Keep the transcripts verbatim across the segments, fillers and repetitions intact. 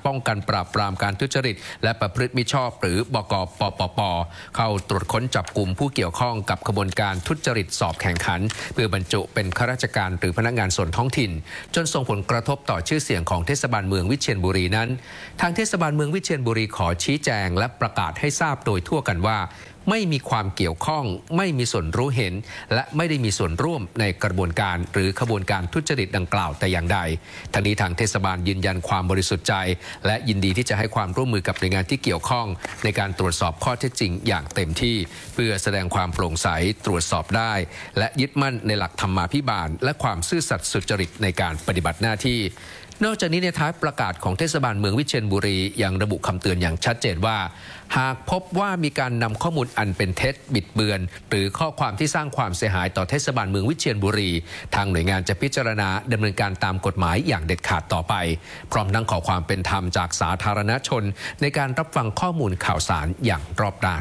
ป้องกันปราบปรามการทุจริตและประพฤติมิชอบหรือบก.ปปป.เข้าตรวจค้นจับกลุ่มผู้เกี่ยวข้องกับขบวนการทุจริตสอบแข่งขันเพื่อบรรจุเป็นข้าราชการหรือพนักงานส่วนท้องถิ่นจนส่งผลกระทบต่อชื่อเสียงของเทศบาลเมืองวิเชียรบุรีนั้นทางเทศบาลเมืองวิเชียรบุรีขอชี้แจงและประกาศให้ทราบโดยทั่วกันว่าไม่มีความเกี่ยวข้องไม่มีส่วนรู้เห็นและไม่ได้มีส่วนร่วมในกระบวนการหรือขบวนการทุจริตดังกล่าวแต่อย่างใดทั้งนี้ทางเทศบาลยืนยันความบริสุทธิ์ใจและยินดีที่จะให้ความร่วมมือกับหน่วยงานที่เกี่ยวข้องในการตรวจสอบข้อเท็จจริงอย่างเต็มที่เพื่อแสดงความโปร่งใสตรวจสอบได้และยึดมั่นในหลักธรรมาภิบาลและความซื่อสัตย์สุจริตในการปฏิบัติหน้าที่นอกจากนี้ในท้ายประกาศของเทศบาลเมืองวิเชียรบุรียังระบุคำเตือนอย่างชัดเจนว่าหากพบว่ามีการนำข้อมูลอันเป็นเท็จบิดเบือนหรือข้อความที่สร้างความเสียหายต่อเทศบาลเมืองวิเชียรบุรีทางหน่วยงานจะพิจารณาดำเนินการตามกฎหมายอย่างเด็ดขาดต่อไปพร้อมทั้งขอความเป็นธรรมจากสาธารณชนในการรับฟังข้อมูลข่าวสารอย่างรอบด้าน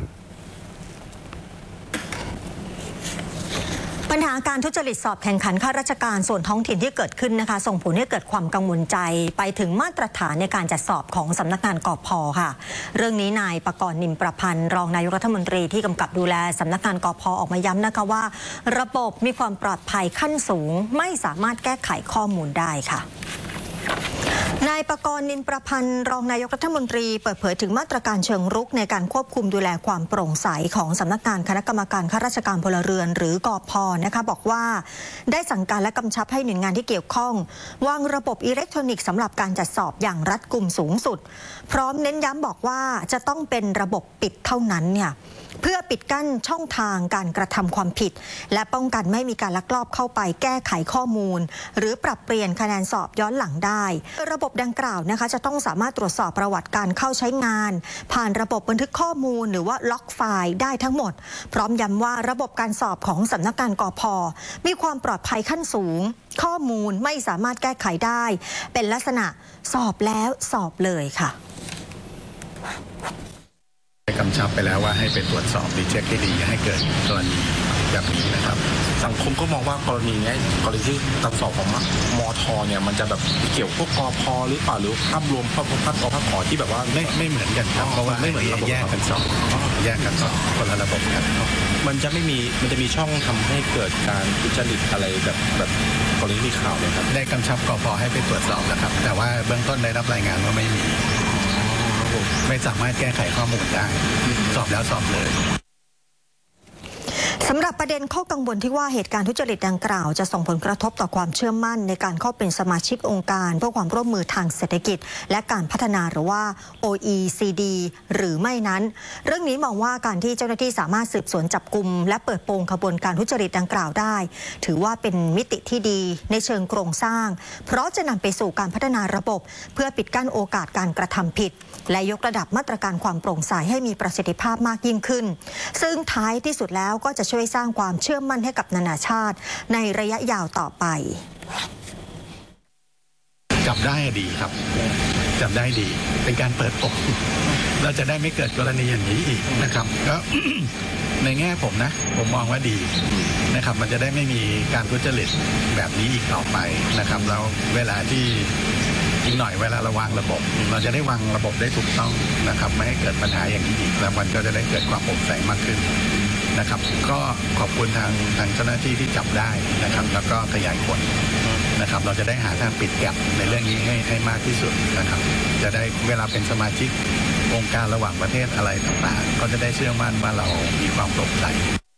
ปัญหาการทุจริตสอบแข่งขันข้าราชการส่วนท้องถิ่นที่เกิดขึ้นนะคะส่งผลให้เกิดความกังวลใจไปถึงมาตรฐานในการจัดสอบของสำนักงานกพ.ค่ะเรื่องนี้นายปกรณ์นิมประพันธ์รองนายกรัฐมนตรีที่กำกับดูแลสำนักงานกพ.ออกมาย้ำนะคะว่าระบบมีความปลอดภัยขั้นสูงไม่สามารถแก้ไขข้อมูลได้ค่ะนายปกรณ์นิมประพันธ์รองนายกรัฐมนตรีเปิดเผยถึงมาตรการเชิงรุกในการควบคุมดูแลความโปร่งใสของสำนักงานคณะกรรมการข้าราชการพลเรือนหรือกพ.นะคะบอกว่าได้สั่งการและกำชับให้หน่วยงานที่เกี่ยวข้องวางระบบอิเล็กทรอนิกส์สำหรับการจัดสอบอย่างรัดกุมสูงสุดพร้อมเน้นย้ำบอกว่าจะต้องเป็นระบบปิดเท่านั้นเนี่ยเพื่อปิดกั้นช่องทางการกระทำความผิดและป้องกันไม่ให้มีการลักลอบเข้าไปแก้ไขข้อมูลหรือปรับเปลี่ยนคะแนนสอบย้อนหลังได้ระบบดังกล่าวนะคะจะต้องสามารถตรวจสอบประวัติการเข้าใช้งานผ่านระบบบันทึกข้อมูลหรือว่าล็อกไฟล์ได้ทั้งหมดพร้อมย้ำว่าระบบการสอบของสำนักงานกพ.มีความปลอดภัยขั้นสูงข้อมูลไม่สามารถแก้ไขได้เป็นลักษณะสอบแล้วสอบเลยค่ะกำชับไปแล้วว่าให้ไปตรวจสอบดีเช็คให้ดีอย่าให้เกิดกรณีแบบนี้นะครับสังคมก็มองว่ากรณีนี้กรณีที่การสอบของมทเนี่ยมันจะแบบเกี่ยวพวกกพหรือเปล่าหรือภาพรวมภาพภาพกภขอที่แบบว่าไม่ไม่เหมือนกันครับเพราะว่าไม่เหมือนระบบแยกกันสอบแยกกันสอบคนละระบบกันมันจะไม่มีมันจะมีช่องทำให้เกิดการทุจริตอะไรแบบแบบกรณีที่ข่าวเลยครับได้กำชับกพให้ไปตรวจสอบแล้วครับแต่ว่าเบื้องต้นได้รับรายงานว่าไม่มีไม่สามารถแก้ไขข้อมูลได้สอบแล้วสอบเลยสำหรับประเด็นข้อกังวลที่ว่าเหตุการณ์ทุจริตดังกล่าวจะส่งผลกระทบต่อความเชื่อมั่นในการเข้าเป็นสมาชิกองค์การเพื่อความร่วมมือทางเศรษฐกิจและการพัฒนาหรือว่า โอ อี ซี ดี หรือไม่นั้นเรื่องนี้มองว่าการที่เจ้าหน้าที่สามารถสืบสวนจับกุมและเปิดโปงขบวนการทุจริตดังกล่าวได้ถือว่าเป็นมิติที่ดีในเชิงโครงสร้างเพราะจะนำไปสู่การพัฒนาระบบเพื่อปิดกั้นโอกาสการกระทำผิดและยกระดับมาตรการความโปร่งใสให้มีประสิทธิภาพมากยิ่งขึ้นซึ่งท้ายที่สุดแล้วก็จะช่วยสร้างความเชื่อมั่นให้กับนานาชาติในระยะยาวต่อไปจับได้ดีครับจับได้ดีเป็นการเปิดโปงเราจะได้ไม่เกิดกรณีอย่างนี้อีกนะครับก็ ในแง่ผมนะผมมองว่าดีนะครับมันจะได้ไม่มีการทุจริตแบบนี้อีกต่อไปนะครับแล้วเวลาที่อีกหน่อยเวลาเราวางระบบเราจะได้วางระบบได้ถูกต้องนะครับไม่ให้เกิดปัญหาอย่างนี้อีกแล้วมันก็จะได้เกิดความโปร่งใสมากขึ้นนะครับก็ขอบคุณทางทางเจ้าหน้าที่ที่จับได้นะครับแล้วก็ขยายผลนะครับเราจะได้หาทางปิดแก็ปในเรื่องนี้ให้ให้มากที่สุดนะครับจะได้เวลาเป็นสมาชิกองค์การระหว่างประเทศอะไรต่างๆก็จะได้เชื่อมั่นว่าเรามีความโปร่งใส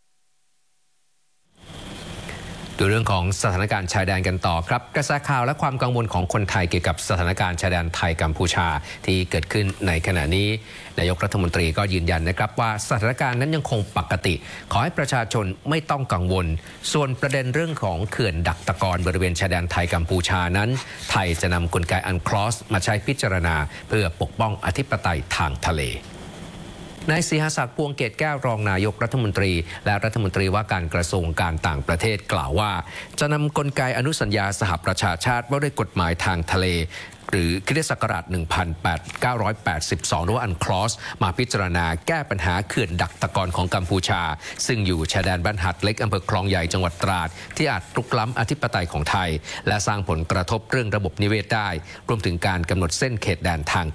ดูเรื่องของสถานการณ์ชายแดนกันต่อครับกระแสข่าวและความกังวลของคนไทยเกี่ยวกับสถานการณ์ชายแดนไทยกัมพูชาที่เกิดขึ้นในขณะนี้นายกรัฐมนตรีก็ยืนยันนะครับว่าสถานการณ์นั้นยังคงปกติขอให้ประชาชนไม่ต้องกังวลส่วนประเด็นเรื่องของเขื่อนดักตะกอนบริเวณชายแดนไทยกัมพูชานั้นไทยจะนำกลไกอันคลอสมาใช้พิจารณาเพื่อปกป้องอธิปไตยทางทะเลนายศรีหศักดิ์พวงเกตแก้วรองนายกรัฐมนตรีและรัฐมนตรีว่าการกระทรวงการต่างประเทศกล่าวว่าจะนำกลไกอนุสัญญาสหประชาชาติว่าด้วยกฎหมายทางทะเลหรือคริสต์ศักราชหนึ่งพันเก้าร้อยแปดสิบสองหรือว่าอันคลอสมาพิจารณาแก้ปัญหาเขื่อนดักตะกอนของกัมพูชาซึ่งอยู่ชายแดนบ้านหัดเล็กอำเภอคลองใหญ่จังหวัดตราดที่อาจรุกล้ำอธิปไตยของไทยและสร้างผลกระทบเรื่องระบบนิเวศได้รวมถึงการกำหนดเส้นเขตแดนทาง